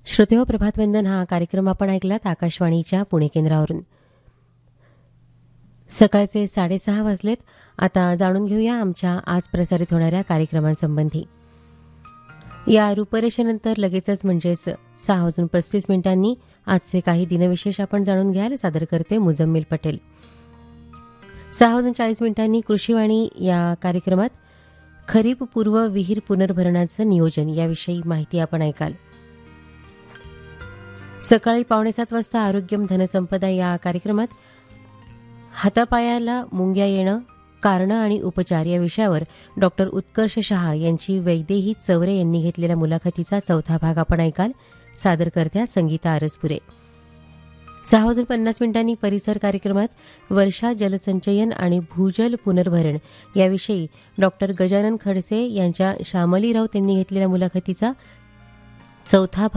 श्रोतेहो, प्रभातवंदन हा कार्यक्रम आपण ऐकलात आकाशवाणीच्या पुणे केंद्रावरून. सकाळचे 6:30 वाजलेत. आता जाणून घेऊया आमच्या आज प्रसारित होणाऱ्या कार्यक्रमांसंबंधी. या रूपरेषेनंतर लगेचच म्हणजेच 6:35 आजचे काही दिनविशेष आपण जाणून घ्याल. सादर करते मुजम्मिल पटेल. 6:40 कृषीवाणी या कार्यक्रमात खरीप पूर्व विहीर पुनर्भरणाचं नियोजन याविषयी माहिती आपण ऐकाल. सकाळी 6:45 वाजता आरोग्यम धनसंपदा या कार्यक्रमात हातापायाला मुंग्या येणं, कारणं आणि उपचार या विषयावर डॉक्टर उत्कर्ष शहा यांची वैदेही चवरे यांनी घेतलेल्या मुलाखतीचा चौथा भाग आपण ऐकाल. सादरकर्त्या संगीता आरसपुरे. 6:50 परिसर कार्यक्रमात वर्षा जलसंचयन आणि भूजल पुनर्भरण याविषयी डॉक्टर गजानन खडसे यांच्या श्यामली राऊत यांनी घेतलेल्या मुलाखतीचा चौथा भाग